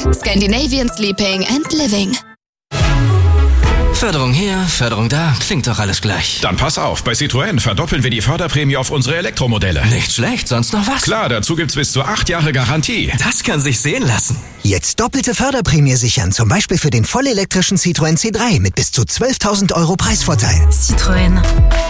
Scandinavian Sleeping and Living. Förderung hier, Förderung da, klingt doch alles gleich. Dann pass auf, bei Citroën verdoppeln wir die Förderprämie auf unsere Elektromodelle. Nicht schlecht, sonst noch was? Klar, dazu gibt's bis zu 8 Jahre Garantie. Das kann sich sehen lassen. Jetzt doppelte Förderprämie sichern, zum Beispiel für den vollelektrischen Citroën C3 mit bis zu 12.000 € Preisvorteil. Citroën.